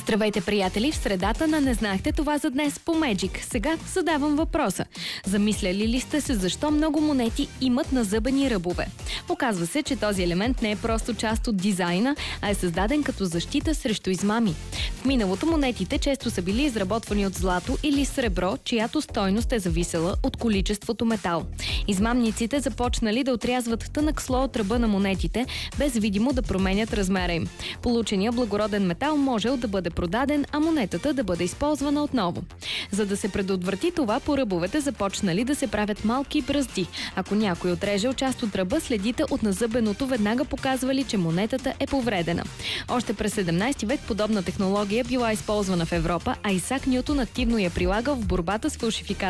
Здравейте, приятели! В средата на "Не знаехте това" за днес по Magic. Сега задавам въпроса. Замисляли ли сте се защо много монети имат назъбени ръбове? Оказва се, че този елемент не е просто част от дизайна, а е създаден като защита срещу измами. В миналото монетите често са били изработвани от злато или сребро, чиято стойност е зависела от количеството метал. Измамниците започнали да отрязват тънък слой от ръба на монетите, без видимо да променят размера им. Полученият благороден метал можел да бъде продаден, а монетата да бъде използвана отново. За да се предотврати това, по ръбовете започнали да се правят малки бръзди. Ако някой отрежел част от ръба, следите от назъбеното веднага показвали, че монетата е повредена. Още през 17 век подобна технология била използвана в Европа, а Исак Нютон активно я прилагал в борбата с фалшификацията